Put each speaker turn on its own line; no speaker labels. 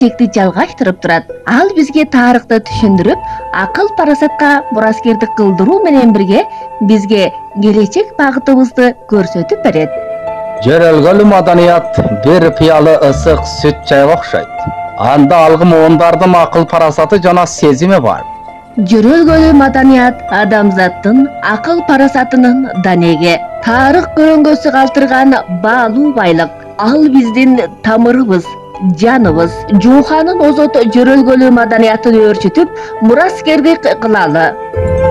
текти жалгаштырып турат. Ал бизге тарыхты түшүндүрүп, акыл парасатка мураскердик кылдыруу менен бирге бизге келечек багытыбызды көрсөтүп берет.
Жөрөлгөлүү маданият бир пыялы ысык сүт чайга окшойт. Анда алгым ондардын акыл парасаты жана сезими бар.
Жөрөлгөлүү маданият адамзаттын акыл парасатынын данеги. Тарых көрөңгөсү калтырган баалуу байлык. Ал биздин тамырыбыз, жаныбыз. Жууханын озот жөрөлгөлүү маданиятын өөрчүтүп, мураскердик кылалы.